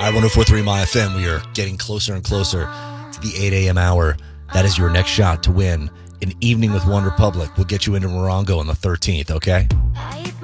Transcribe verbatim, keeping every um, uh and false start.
right, one oh four point three My F M. We are getting closer and closer to the eight a.m. hour. That is your next shot to win an evening with One Republic. We'll get you into Morongo on the thirteenth, okay?